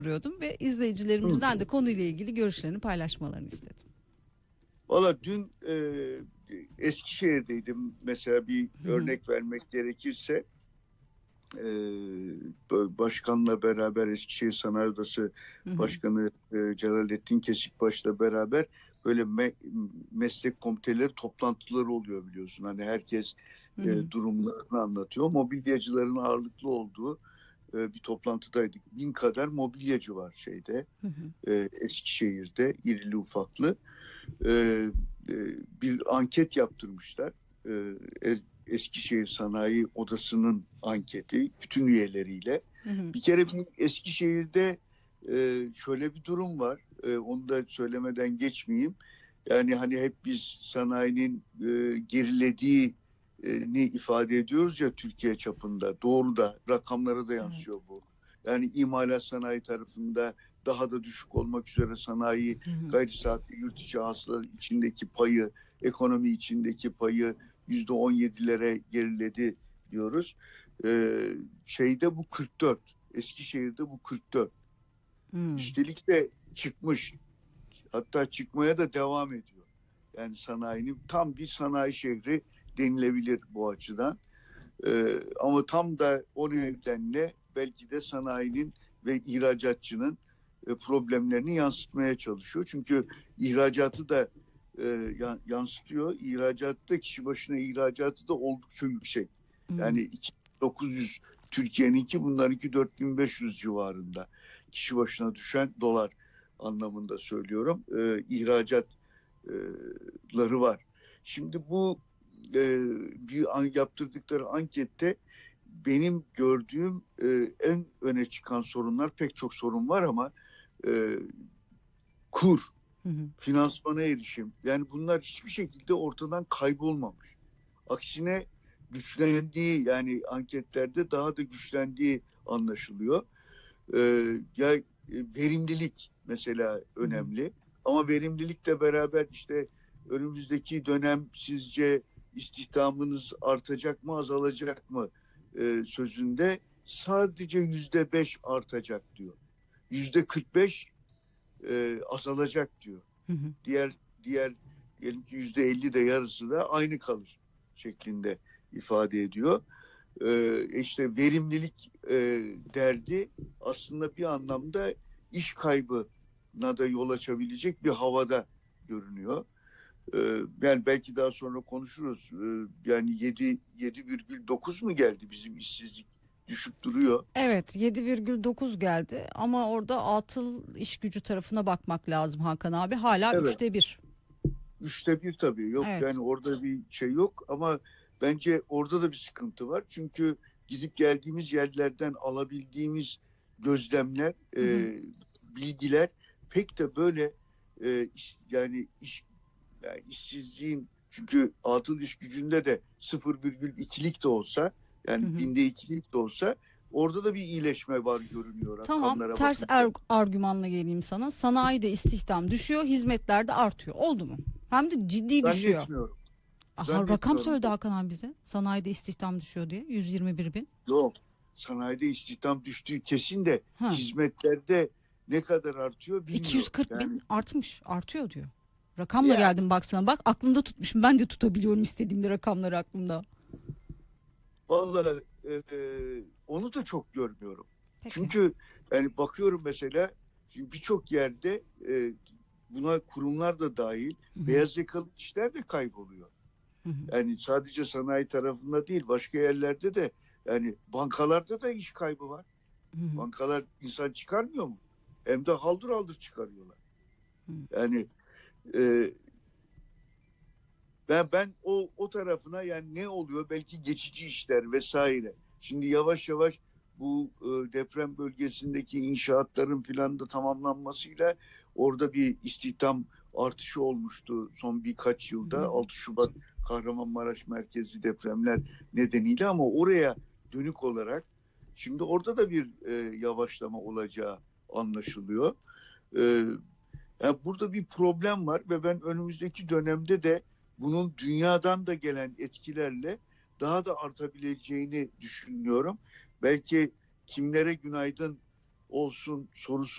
soruyordum ve izleyicilerimizden de konuyla ilgili görüşlerini paylaşmalarını istedim. Valla dün Eskişehir'deydim. Mesela bir Hı hı. örnek vermek gerekirse e, başkanla beraber Eskişehir Sanayi Odası Hı hı. Başkanı Celalettin Kesikbaş'la beraber böyle meslek komiteleri toplantıları oluyor biliyorsun. Hani herkes Hı hı. durumlarını anlatıyor. Mobilyacıların ağırlıklı olduğu bir toplantıdaydık. 1000 kadar mobilyacı var Hı hı. Eskişehir'de irili ufaklı. e, e, Bir anket yaptırmışlar. Eskişehir Sanayi Odası'nın anketi bütün üyeleriyle. Hı hı. Bir kere bir Eskişehir'de şöyle bir durum var. Onu da söylemeden geçmeyeyim. Yani hani hep biz sanayinin gerilediğini ifade ediyoruz ya Türkiye çapında. Doğru da rakamlara da Evet. yansıyor bu. Yani imalat sanayi tarafında daha da düşük olmak üzere sanayi Hı hı. gayri saatli yurt içi hasıla içindeki payı, ekonomi içindeki payı %17'lere geriledi diyoruz. Şeyde bu 44. Eskişehir'de bu 44. Hı. Üstelik de çıkmış. Hatta çıkmaya da devam ediyor. Yani sanayinin tam bir sanayi şehri denilebilir bu açıdan. Ama tam da o nedenle belki de sanayinin ve ihracatçının problemlerini yansıtmaya çalışıyor. Çünkü ihracatı da yansıtıyor. İhracatta kişi başına ihracatı da oldukça yüksek. Hı. Yani 2900 Türkiye'ninki bunlarınki 4500 civarında. Kişi başına düşen dolar anlamında söylüyorum. İhracatları var. Şimdi bu yaptırdıkları ankette benim gördüğüm en öne çıkan sorunlar pek çok sorun var ama e, kur, Hı hı. finansmana erişim yani bunlar hiçbir şekilde ortadan kaybolmamış. Aksine güçlendiği yani anketlerde daha da güçlendiği anlaşılıyor. Verimlilik mesela Hı hı. önemli. Ama verimlilikle beraber işte önümüzdeki dönem sizce istihdamınız artacak mı azalacak mı sözünde sadece %5 artacak diyor. %45 azalacak diyor. Hı hı. Diğer diyelim ki %50 de yarısı da aynı kalır şeklinde ifade ediyor. İşte verimlilik derdi aslında bir anlamda iş kaybına da yol açabilecek bir havada görünüyor. Yani belki daha sonra konuşuruz. Yani 7,9 mu geldi bizim işsizlik düşüp duruyor. Evet, 7,9 geldi ama orada atıl iş gücü tarafına bakmak lazım Hakan abi. Hala Evet. 1/3. 1/3 tabii yok Evet. yani orada bir şey yok ama bence orada da bir sıkıntı var. Çünkü gidip geldiğimiz yerlerden alabildiğimiz gözlemler, Hı hı. bilgiler pek de böyle yani yani işsizliğin çünkü atıl iş gücünde de 0,2'lik de olsa Hı yani hı. binde ikilik de olsa orada da bir iyileşme var görünüyor Tamam, rakamlara ters bakınca. argümanla geleyim sana. Sanayide istihdam düşüyor, hizmetlerde artıyor. Oldu mu? Hem de ciddi düşüyor. Zannetmiyorum. Aha, rakam Zannetmiyorum. söyledi Hakan abi bize. Sanayide istihdam düşüyor diye. 121 bin. Yok. Sanayide istihdam düştüğü kesin de Ha, hizmetlerde ne kadar artıyor bilmiyorum. 240 bin Yani artmış. Artıyor diyor. Rakamla ya geldim baksana. Bak aklımda tutmuşum. Ben de tutabiliyorum istediğimde rakamları aklımda. vallahi onu da çok görmüyorum. Peki. Çünkü yani bakıyorum mesela şimdi birçok yerde buna kurumlar da dahil Hı hı. beyaz yakalı işler de kayboluyor. Hı hı. Yani sadece sanayi tarafında değil başka yerlerde de yani bankalarda da iş kaybı var. Hı hı. Bankalar insan çıkarmıyor mu? Hem de haldır haldır çıkarıyorlar. Hı. Yani e, ben o tarafına yani ne oluyor belki geçici işler vesaire. Şimdi yavaş yavaş bu deprem bölgesindeki inşaatların filan da tamamlanmasıyla orada bir istihdam artışı olmuştu son birkaç Hı yılda hı. 6 Şubat Kahramanmaraş merkezli depremler nedeniyle ama oraya dönük olarak şimdi orada da bir yavaşlama olacağı anlaşılıyor. E, Yani burada bir problem var ve ben önümüzdeki dönemde de bunun dünyadan da gelen etkilerle daha da artabileceğini düşünüyorum. Belki kimlere günaydın olsun sorusu